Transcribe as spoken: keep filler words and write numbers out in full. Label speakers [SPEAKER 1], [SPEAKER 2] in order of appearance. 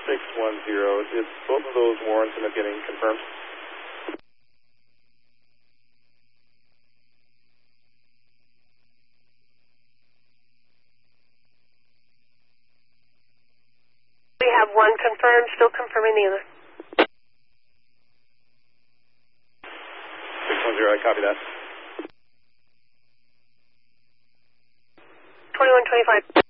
[SPEAKER 1] six one zero. Is both of those warrants end up getting confirmed?
[SPEAKER 2] We have one confirmed, still confirming the other.
[SPEAKER 1] six one zero, I copy that.
[SPEAKER 2] twenty-one twenty-five.